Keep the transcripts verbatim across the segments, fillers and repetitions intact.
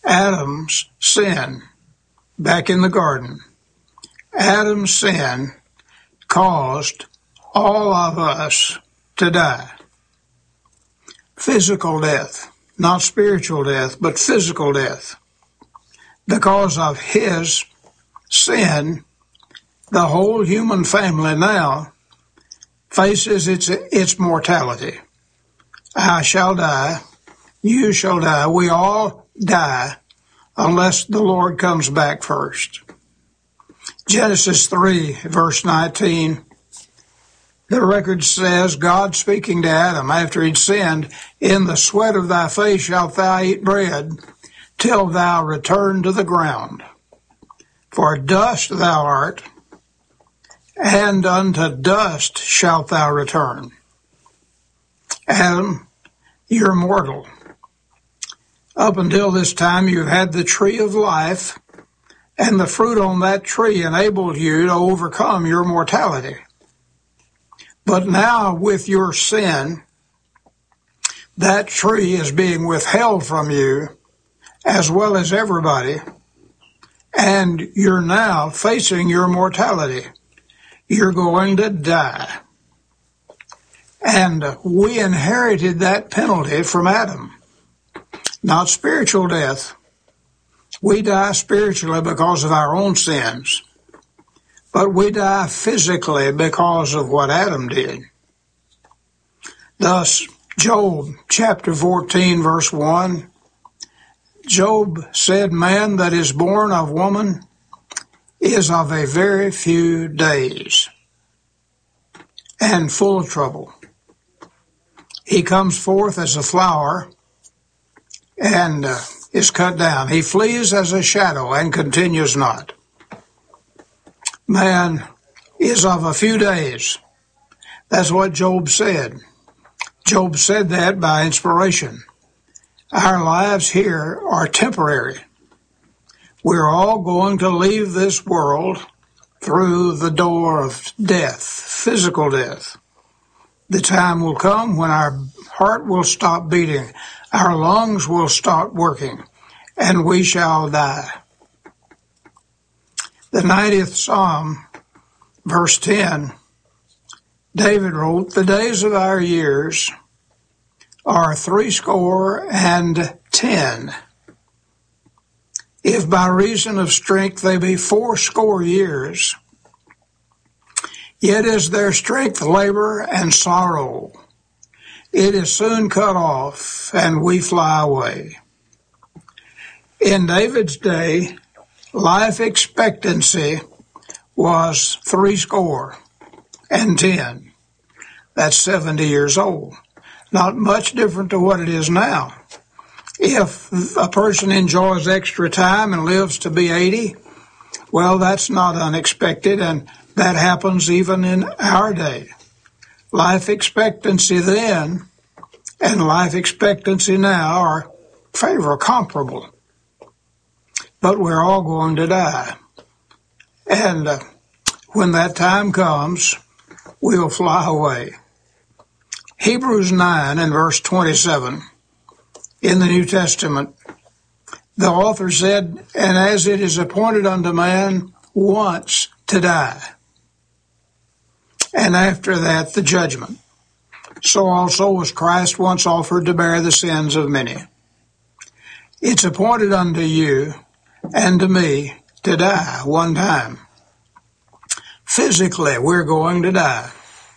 Adam's sin back in the garden. Adam's sin caused all of us to die. Physical death, not spiritual death, but physical death. Because of his sin, the whole human family now faces its, its mortality. I shall die, you shall die, we all die unless the Lord comes back first. Genesis three, verse nineteen, the record says, God speaking to Adam after he'd sinned, in the sweat of thy face shalt thou eat bread, till thou return to the ground. For dust thou art, and unto dust shalt thou return. Adam, you're mortal. Up until this time, you've had the tree of life, and the fruit on that tree enabled you to overcome your mortality. But now, with your sin, that tree is being withheld from you, as well as everybody, and you're now facing your mortality. You're going to die. And we inherited that penalty from Adam. Not spiritual death. We die spiritually because of our own sins. But we die physically because of what Adam did. Thus, Job chapter fourteen, verse one, Job said, man that is born of woman is of a very few days and full of trouble. He comes forth as a flower and uh, is cut down. He flees as a shadow and continues not. Man is of a few days. That's what Job said. Job said that by inspiration. Our lives here are temporary. We're all going to leave this world through the door of death, physical death. The time will come when our heart will stop beating, our lungs will stop working, and we shall die. The ninetieth Psalm, verse ten, David wrote, the days of our years are threescore and ten. If by reason of strength they be fourscore years, yet is their strength labor and sorrow. It is soon cut off, and we fly away. In David's day, life expectancy was threescore and ten. That's seventy years old. Not much different to what it is now. If a person enjoys extra time and lives to be eighty, well, that's not unexpected, and that happens even in our day. Life expectancy then and life expectancy now are favorable, comparable. But we're all going to die. And uh, when that time comes, we'll fly away. Hebrews nine and verse twenty-seven in the New Testament, the author said, and as it is appointed unto man once to die, and after that the judgment, so also was Christ once offered to bear the sins of many. It's appointed unto you and to me to die one time. Physically, we're going to die.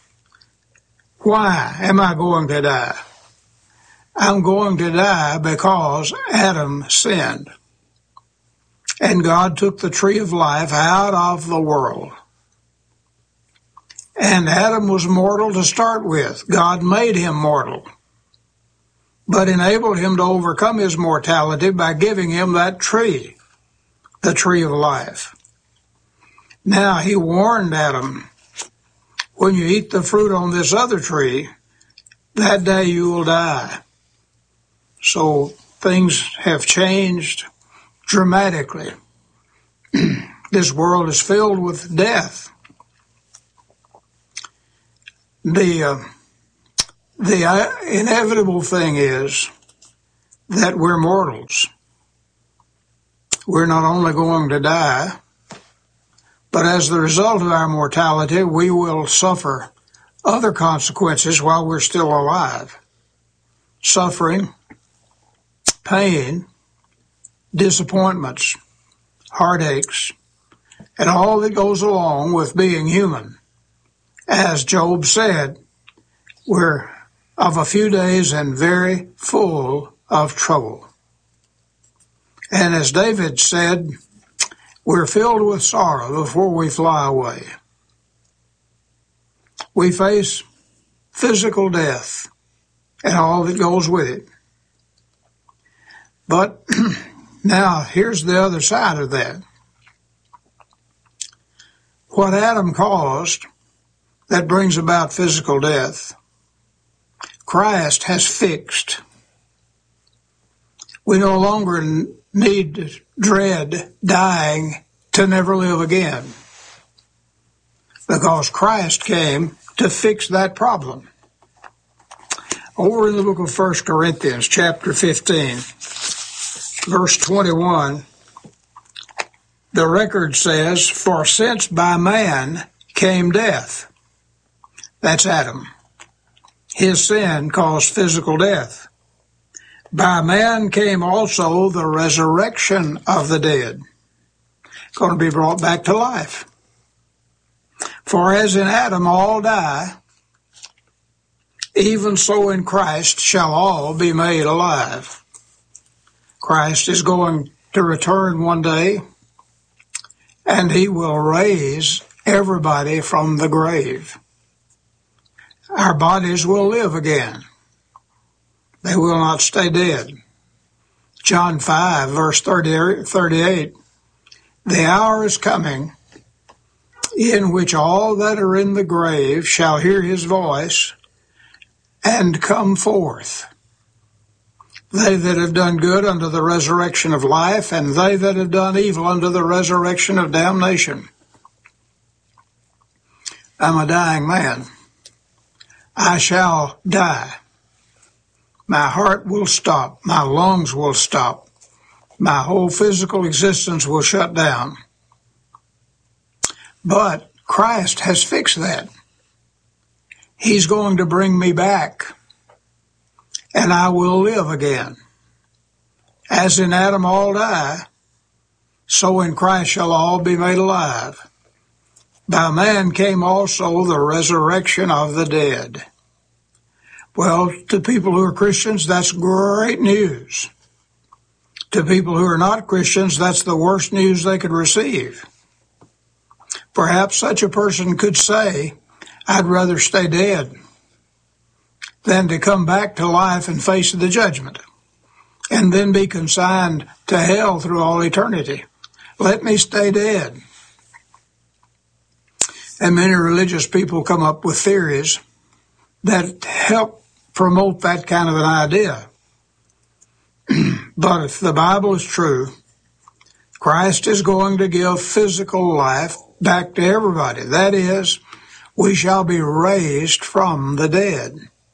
Why am I going to die? I'm going to die because Adam sinned. And God took the tree of life out of the world. And Adam was mortal to start with. God made him mortal, but enabled him to overcome his mortality by giving him that tree, the tree of life. Now, he warned Adam, when you eat the fruit on this other tree, that day you will die. So things have changed dramatically. This world is filled with death. The uh, the uh, inevitable thing is that we're mortals. we're not only going to die, but as the result of our mortality, we will suffer other consequences while we're still alive. Suffering, pain, disappointments, heartaches, and all that goes along with being human. As Job said, we're of a few days and very full of trouble. And as David said, we're filled with sorrow before we fly away. We face physical death and all that goes with it. But now here's the other side of that. What Adam caused that brings about physical death, Christ has fixed. We no longer need to dread dying to never live again, because Christ came to fix that problem. Over in the book of First Corinthians, chapter fifteen, verse twenty-one, the record says, "For since by man came death," that's Adam, "his sin caused physical death. By man came also the resurrection of the dead," going to be brought back to life. "For as in Adam all die, even so in Christ shall all be made alive." Christ is going to return one day, and he will raise everybody from the grave. Our bodies will live again. They will not stay dead. John five, verse thirty, thirty-eight, "The hour is coming in which all that are in the grave shall hear his voice and come forth. They that have done good unto the resurrection of life, and they that have done evil unto the resurrection of damnation." I'm a dying man. I shall die. My heart will stop. My lungs will stop. My whole physical existence will shut down. But Christ has fixed that. He's going to bring me back, and I will live again. As in Adam all die, so in Christ shall all be made alive. By man came also the resurrection of the dead. Well, to people who are Christians, that's great news. To people who are not Christians, that's the worst news they could receive. Perhaps such a person could say, "I'd rather stay dead than to come back to life and face the judgment, and then be consigned to hell through all eternity. Let me stay dead." And many religious people come up with theories that help promote that kind of an idea. But if the Bible is true, Christ is going to give physical life back to everybody. That is, we shall be raised from the dead.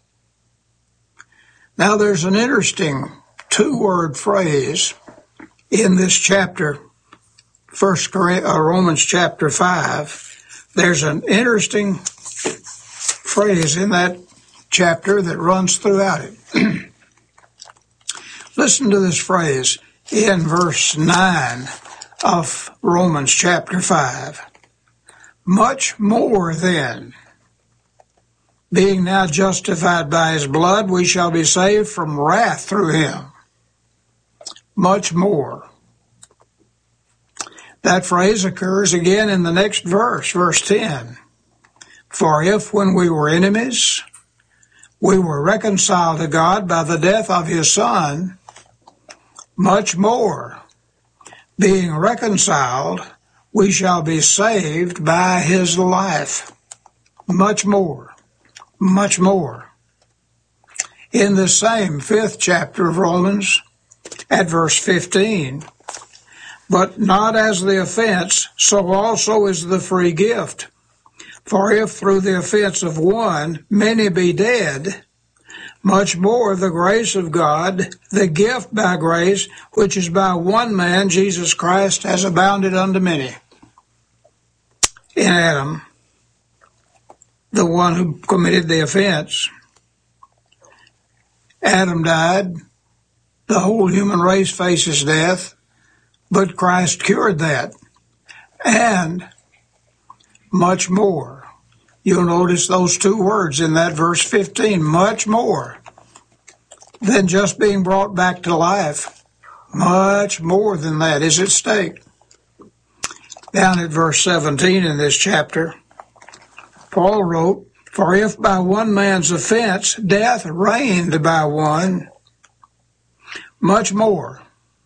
Now there's an interesting two-word phrase in this chapter, First Romans chapter five. There's an interesting phrase in that chapter that runs throughout it. Listen to this phrase in verse nine of Romans chapter five. "Much more then, being now justified by his blood, we shall be saved from wrath through him." Much more. That phrase occurs again in the next verse, verse ten. "For if when we were enemies, we were reconciled to God by the death of his Son, much more, being reconciled, we shall be saved by his life." Much more, much more. In the same fifth chapter of Romans, at verse fifteen, "But not as the offense, so also is the free gift. For if through the offense of one many be dead, much more the grace of God, the gift by grace, which is by one man, Jesus Christ, has abounded unto many. In Adam, the one who committed the offense, Adam died. The whole human race faces death, but Christ cured that. And much more. You'll notice those two words in that verse fifteen, much more than just being brought back to life. Much more than that is at stake. Down at verse seventeen in this chapter, Paul wrote, for if by one man's offense death reigned by one, much more,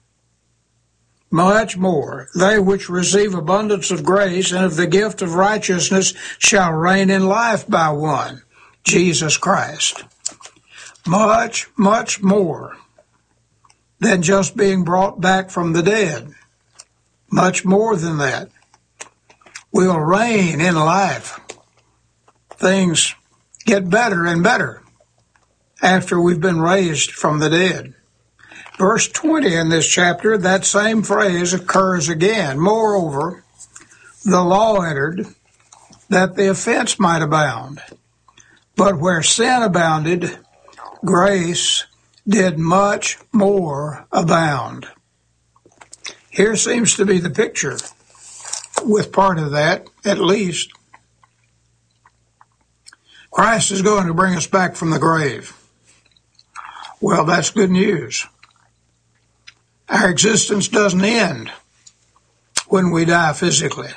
much more, they which receive abundance of grace and of the gift of righteousness shall reign in life by one, Jesus Christ. Much, much more than just being brought back from the dead. Much more than that. We'll reign in life. Things get better and better after we've been raised from the dead. Verse twenty in this chapter, that same phrase occurs again. Moreover, the law entered that the offense might abound. But where sin abounded, grace did much more abound. Here seems to be the picture, with part of that, at least. Christ is going to bring us back from the grave. Well, that's good news. Our existence doesn't end when we die physically.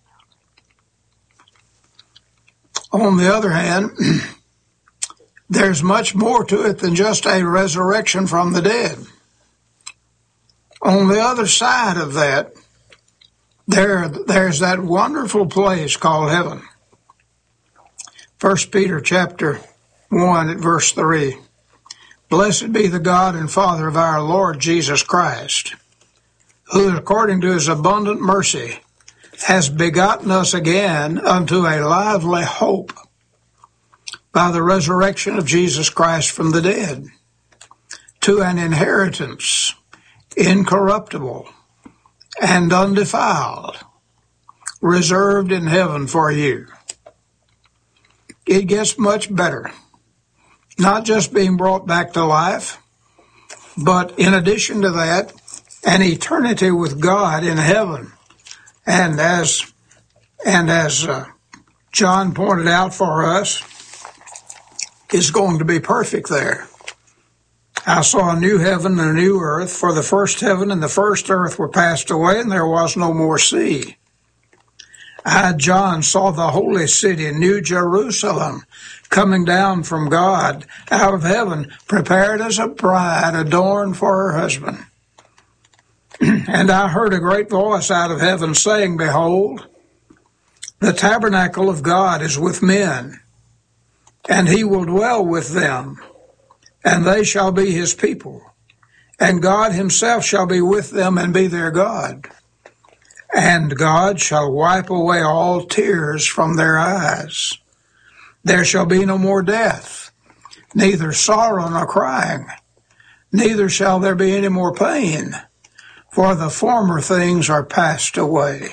On the other hand, there's much more to it than just a resurrection from the dead. On the other side of that, there, there's that wonderful place called heaven. First Peter chapter one at verse three. Blessed be the God and Father of our Lord Jesus Christ, who according to his abundant mercy has begotten us again unto a lively hope by the resurrection of Jesus Christ from the dead, to an inheritance incorruptible and undefiled, reserved in heaven for you. It gets much better. Not just being brought back to life, but in addition to that, an eternity with God in heaven. And as and as uh, John pointed out for us, is going to be perfect there. I saw a new heaven and a new earth, for the first heaven and the first earth were passed away, and there was no more sea. I, John, saw the holy city, New Jerusalem, coming down from God out of heaven, prepared as a bride adorned for her husband. And I heard a great voice out of heaven saying, Behold, the tabernacle of God is with men, and he will dwell with them, and they shall be his people, and God himself shall be with them and be their God. And God shall wipe away all tears from their eyes. There shall be no more death, neither sorrow nor crying, neither shall there be any more pain, for the former things are passed away.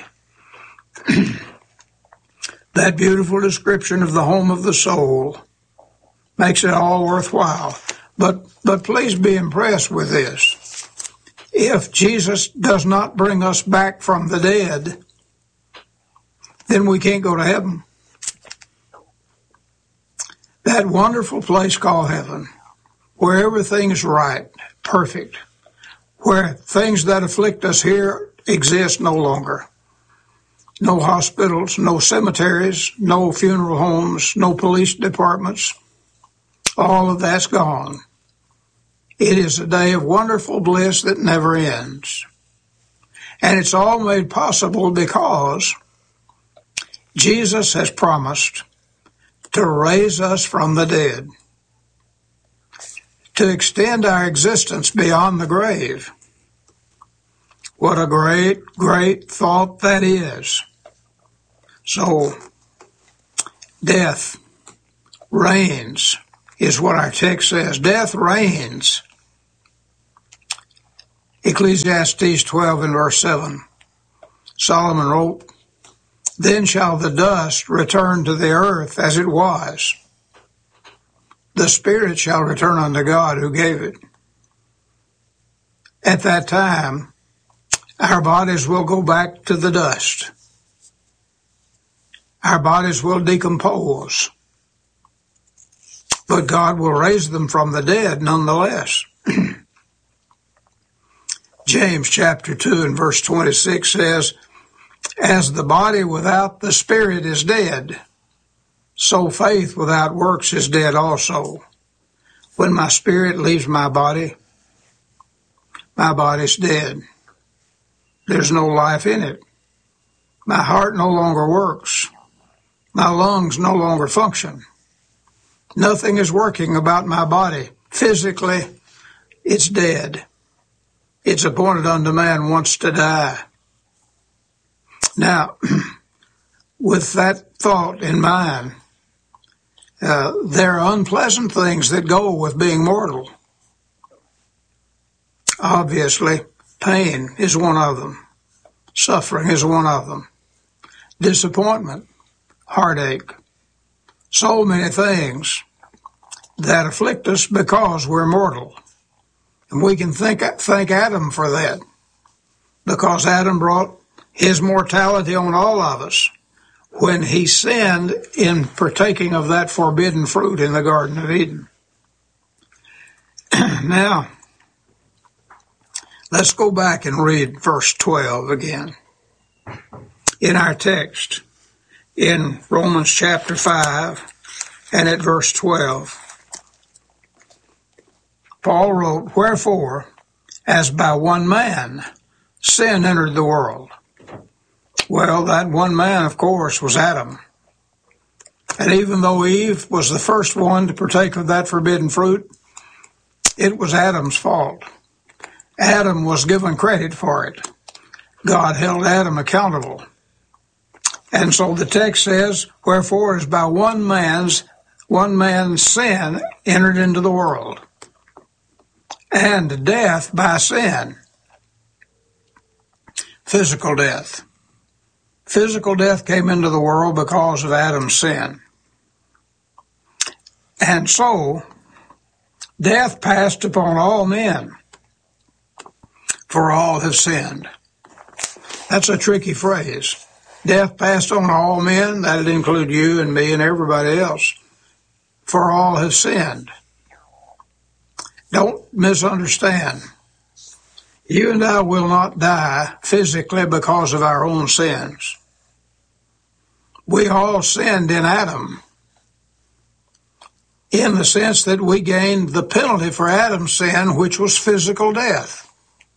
That beautiful description of the home of the soul makes it all worthwhile. But, but please be impressed with this. If Jesus does not bring us back from the dead, then we can't go to heaven. That wonderful place called heaven, where everything is right, perfect, where things that afflict us here exist no longer. No hospitals, no cemeteries, no funeral homes, no police departments. All of that's gone. It is a day of wonderful bliss that never ends. And it's all made possible because Jesus has promised to raise us from the dead, to extend our existence beyond the grave. What a great, great thought that is. So, death reigns is what our text says. Death reigns. Ecclesiastes twelve and verse seven. Solomon wrote, "Then shall the dust return to the earth as it was. The spirit shall return unto God who gave it." At that time, our bodies will go back to the dust. Our bodies will decompose, but God will raise them from the dead nonetheless. James chapter two and verse twenty-six says, "As the body without the spirit is dead, so faith without works is dead also. When my spirit leaves my body, my body's dead. There's no life in it. My heart no longer works. My lungs no longer function. Nothing is working about my body. Physically, it's dead. It's appointed unto man once to die." Now, with that thought in mind, uh, there are unpleasant things that go with being mortal. Obviously, pain is one of them. Suffering is one of them. Disappointment, heartache, so many things that afflict us because we're mortal. And we can thank, thank Adam for that, because Adam brought his mortality on all of us when he sinned in partaking of that forbidden fruit in the Garden of Eden. Now, let's go back and read verse twelve again in our text in Romans chapter five and at verse twelve. Paul wrote, "Wherefore, as by one man sin entered the world." Well, that one man, of course, was Adam. And even though Eve was the first one to partake of that forbidden fruit, it was Adam's fault. Adam was given credit for it. God held Adam accountable. And so the text says, "Wherefore, as by one man's, one man's sin entered into the world, and death by sin." Physical death. Physical death came into the world because of Adam's sin. And so, death passed upon all men, for all have sinned. That's a tricky phrase. Death passed on all men, that'd include you and me and everybody else, for all have sinned. Don't misunderstand. You and I will not die physically because of our own sins. We all sinned in Adam, in the sense that we gained the penalty for Adam's sin, which was physical death.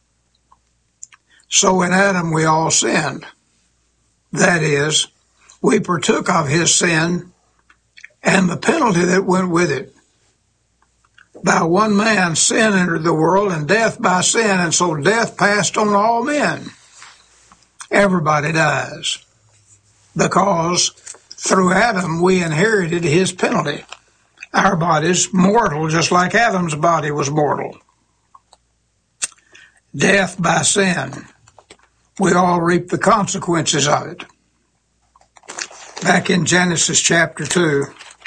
So in Adam we all sinned. That is, we partook of his sin and the penalty that went with it. By one man sin entered the world, and death by sin, and so death passed on all men. Everybody dies, because through Adam we inherited his penalty. Our body's mortal, just like Adam's body was mortal. Death by sin. We all reap the consequences of it. Back in Genesis chapter two,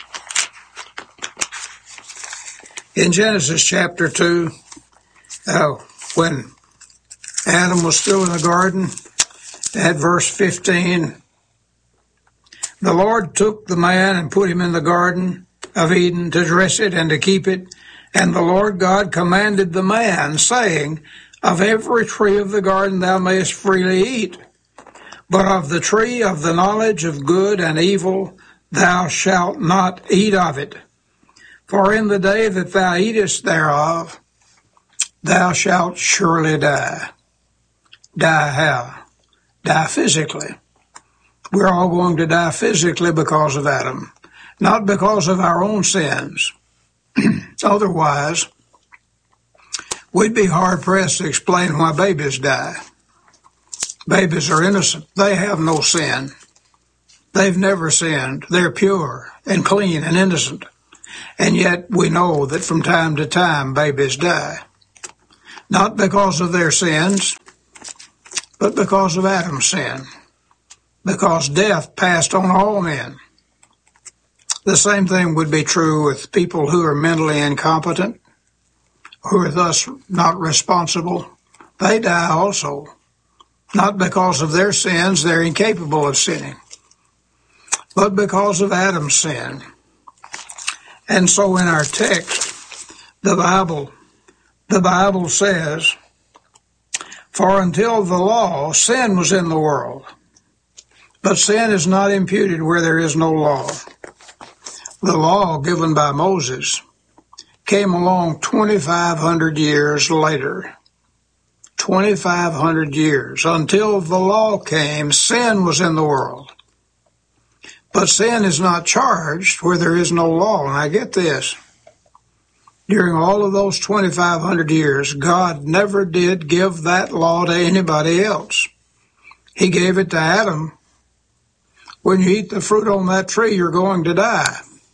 In Genesis chapter two, uh, when Adam was still in the garden, at verse fifteen, "The Lord took the man and put him in the garden of Eden to dress it and to keep it. And the Lord God commanded the man, saying, Of every tree of the garden thou mayest freely eat, but of the tree of the knowledge of good and evil thou shalt not eat of it. For in the day that thou eatest thereof, thou shalt surely die." Die how? Die physically. We're all going to die physically because of Adam, not because of our own sins. Otherwise, we'd be hard-pressed to explain why babies die. Babies are innocent. They have no sin. They've never sinned. They're pure and clean and innocent. And yet we know that from time to time babies die. Not because of their sins, but because of Adam's sin. Because death passed on all men. The same thing would be true with people who are mentally incompetent, who are thus not responsible. They die also. Not because of their sins, they're incapable of sinning, but because of Adam's sin. And so in our text, the Bible, the Bible says, "For until the law, sin was in the world, but sin is not imputed where there is no law." The law given by Moses came along twenty-five hundred years later. twenty-five hundred years. Until the law came, sin was in the world. But sin is not charged where there is no law. And I get this. During all of those twenty-five hundred years, God never did give that law to anybody else. He gave it to Adam. When you eat the fruit on that tree, you're going to die.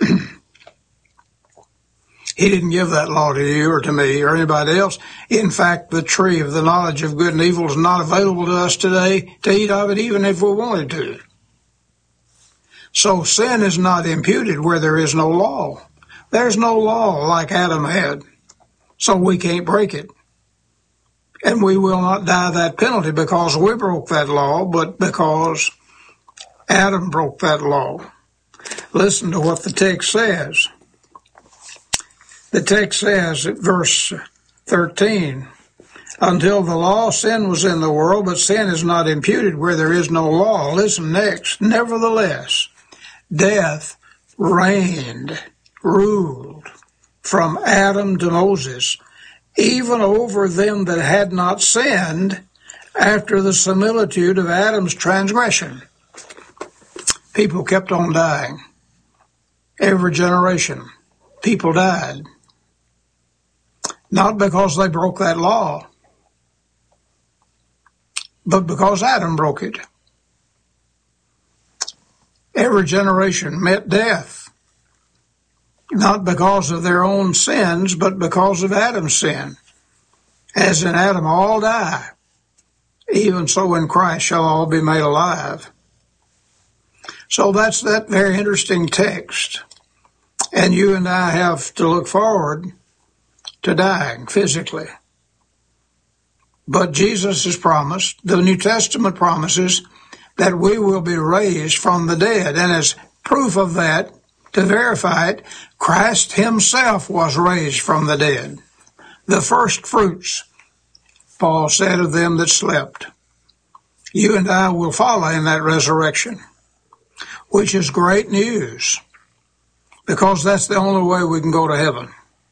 He didn't give that law to you or to me or anybody else. In fact, the tree of the knowledge of good and evil is not available to us today to eat of it, even if we wanted to. So sin is not imputed where there is no law. There's no law like Adam had, so we can't break it. And we will not die that penalty because we broke that law, but because Adam broke that law. Listen to what the text says. The text says at verse thirteen, "Until the law, sin was in the world, but sin is not imputed where there is no law." Listen next. "Nevertheless, death reigned, ruled, from Adam to Moses, even over them that had not sinned, after the similitude of Adam's transgression." People kept on dying. Every generation, people died. Not because they broke that law, but because Adam broke it. Every generation met death, not because of their own sins, but because of Adam's sin. As in Adam all die, even so in Christ shall all be made alive. So that's that very interesting text. And you and I have to look forward to dying physically. But Jesus has promised, the New Testament promises, that we will be raised from the dead. And as proof of that, to verify it, Christ himself was raised from the dead. The first fruits, Paul said, of them that slept. You and I will follow in that resurrection, which is great news, because that's the only way we can go to heaven.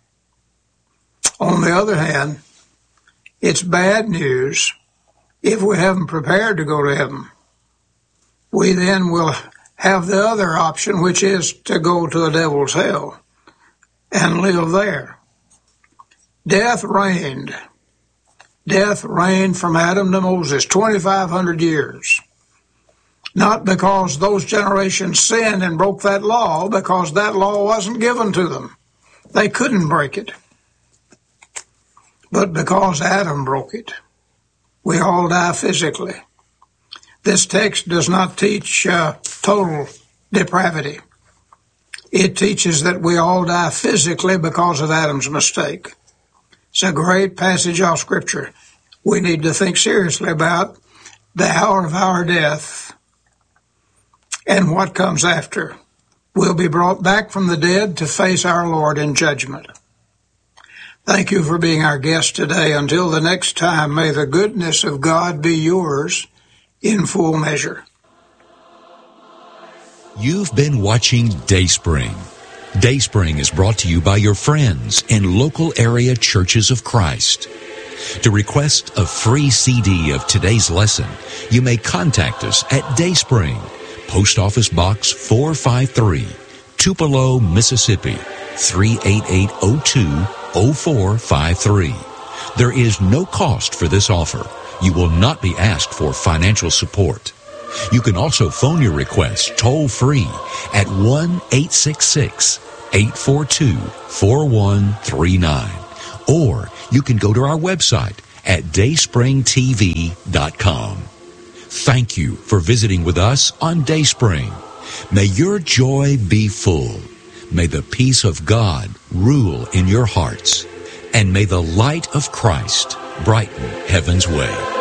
On the other hand, it's bad news if we haven't prepared to go to heaven. We then will have the other option, which is to go to the devil's hell and live there. Death reigned. Death reigned from Adam to Moses, twenty-five hundred years. Not because those generations sinned and broke that law, because that law wasn't given to them. They couldn't break it. But because Adam broke it, we all die physically. This text does not teach uh, total depravity. It teaches that we all die physically because of Adam's mistake. It's a great passage of Scripture. We need to think seriously about the hour of our death and what comes after. We'll be brought back from the dead to face our Lord in judgment. Thank you for being our guest today. Until the next time, may the goodness of God be yours in full measure. You've been watching Dayspring. Dayspring is brought to you by your friends in local area churches of Christ. To request a free C D of today's lesson, you may contact us at Dayspring, Post Office Box four five three, Tupelo, Mississippi, three eight eight zero two zero four five three. There is no cost for this offer. You will not be asked for financial support. You can also phone your request toll-free at one eight six six, eight four two, four one three nine. Or you can go to our website at dayspring t v dot com. Thank you for visiting with us on Dayspring. May your joy be full. May the peace of God rule in your hearts. And may the light of Christ brighten heaven's way.